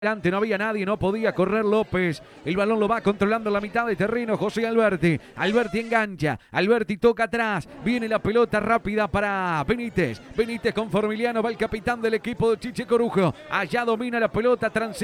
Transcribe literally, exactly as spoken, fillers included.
Delante no había nadie, no podía correr López. El balón lo va controlando la mitad de terreno José Alberti. Alberti engancha, Alberti toca atrás. Viene la pelota rápida para Benítez. Benítez con Formiliano, va el capitán del equipo de Chiche Corujo. Allá domina la pelota, transita.